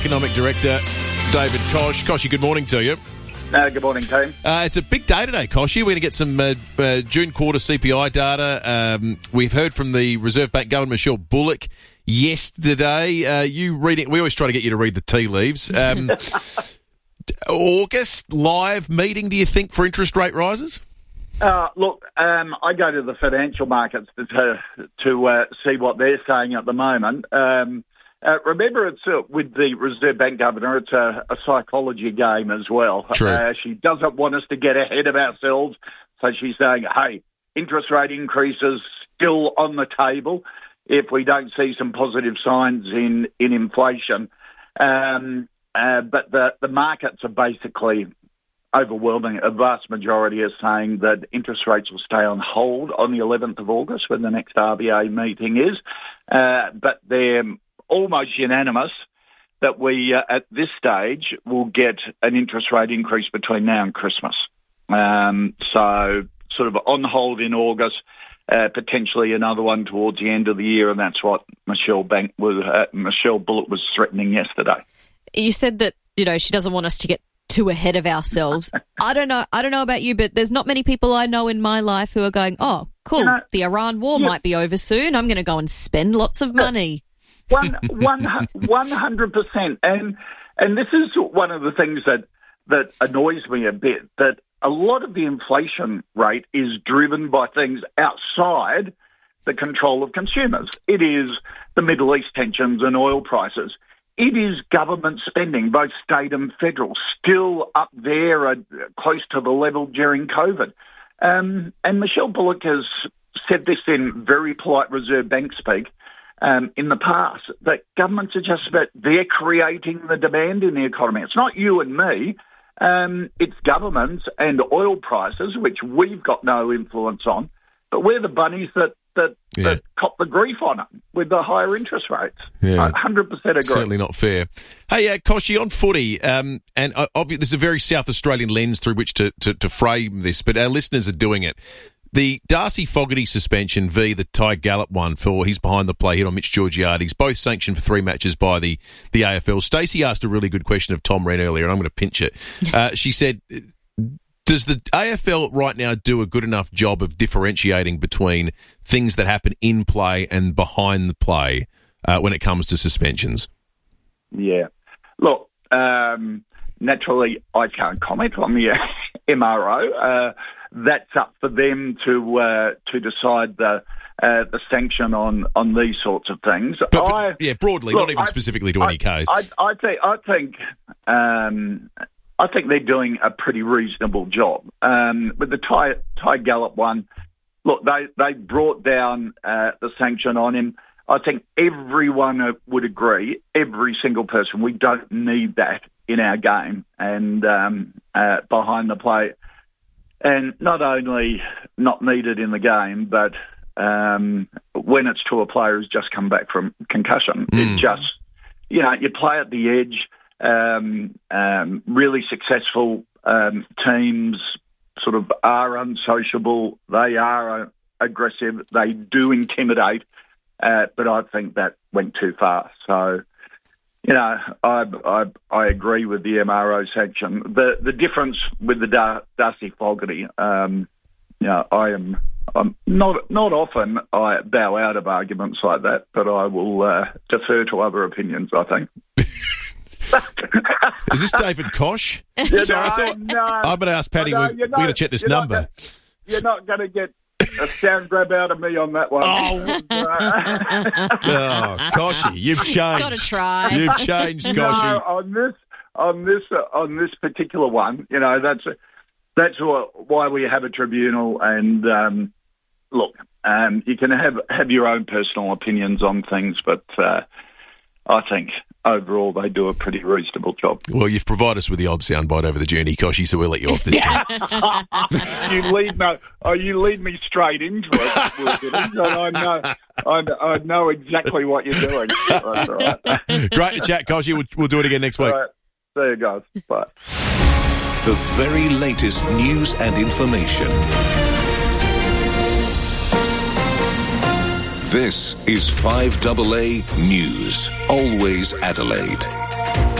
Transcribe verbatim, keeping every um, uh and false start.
Economic Director David Koch. Koshy, good morning to you. Uh, good morning, team. Uh, it's a big day today, Koshy. We're going to get some uh, uh, June quarter C P I data. Um, we've heard from the Reserve Bank Governor, Michelle Bullock, yesterday. Uh, you reading? We always try to get you to read the tea leaves. Um, August live meeting, do you think, for interest rate rises? Uh, look, um, I go to the financial markets to to, to uh, see what they're saying at the moment. Um, uh, remember, it's uh, with the Reserve Bank Governor, it's a, a psychology game as well. True. Uh, she doesn't want us to get ahead of ourselves, so she's saying, hey, interest rate increases still on the table if we don't see some positive signs in, in inflation. Um, uh, but the, the markets are basically overwhelming. A vast majority are saying that interest rates will stay on hold on the eleventh of August when the next R B A meeting is. Uh, but they're almost unanimous that we, uh, at this stage, will get an interest rate increase between now and Christmas. Um, so sort of on hold in August, uh, potentially another one towards the end of the year, and that's what Michelle Bank was, uh, Michelle Bullock was threatening yesterday. You said that, you know, she doesn't want us to get too ahead of ourselves. I don't know. I don't know about you, but there's not many people I know in my life who are going, oh, cool, you know, the Iran war yeah. might be over soon. I'm going to go and spend lots of money. One, one, one hundred percent. And and this is one of the things that, that annoys me a bit, that a lot of the inflation rate is driven by things outside the control of consumers. It is the Middle East tensions and oil prices. It is government spending, both state and federal, still up there, uh, close to the level during COVID. Um, and Michelle Bullock has said this in very polite Reserve Bank speak um, in the past, that governments are just about, they're creating the demand in the economy. It's not you and me. Um, it's governments and oil prices, which we've got no influence on. But we're the bunnies that that, yeah. that cop the grief on it with the higher interest rates. Yeah. one hundred percent agree. Certainly not fair. Hey, uh, Koshy, on footy, um, and uh, obviously there's a very South Australian lens through which to, to, to frame this, but our listeners are doing it. The Darcy Fogarty suspension v. the Ty Gallup one for his behind-the-play hit on Mitch Georgiades, both sanctioned for three matches by the, the A F L. Stacey asked a really good question of Tom Wren earlier, and I'm going to pinch it. Uh, she said, does the A F L right now do a good enough job of differentiating between things that happen in play and behind the play uh, when it comes to suspensions? Yeah. Look, um, naturally, I can't comment on the M R O. Uh, that's up for them to uh, to decide the uh, the sanction on, on these sorts of things. But, but, I, yeah, broadly, look, not even I, specifically to I, any case. I, I think I think um, I think they're doing a pretty reasonable job um, with the Ty, Ty Gallup one. Look, they they brought down uh, the sanction on him. I think everyone would agree, every single person, we don't need that in our game and um, uh, behind the play. And not only not needed in the game, but um, when it's to a player who's just come back from concussion, mm. it just, you know, you play at the edge, um, um, really successful um, teams sort of are unsociable, they are uh, aggressive, they do intimidate, uh, but I think that went too far. So, you know, I, I I agree with the M R O sanction. The the difference with the Dar- Darcy Fogarty, um, you know, I am I'm not not often I bow out of arguments like that, but I will uh, defer to other opinions, I think. Is this David Koch? Yeah, so no, I thought, no, I'm going to ask Paddy, no, we're, we're going to check this you're number. Not gonna, you're not going to get a sound grab out of me on that one. Oh, oh Koshy, you've changed. Got to try. You've changed, Koshy. No, on this, on this, uh, on this particular one, you know, that's that's why we have a tribunal. And um, look, um, you can have have your own personal opinions on things, but uh, I think overall they do a pretty reasonable job. Well, you've provided us with the odd soundbite over the journey, Koshy, so we'll let you off this time. you lead me, oh, you lead me straight into it. And I know, I, I know exactly what you're doing. That's all right. Great to chat, Koshy. We'll, we'll do it again next week. All right. See you guys. Bye. The very latest news and information. This is five A A News, always Adelaide.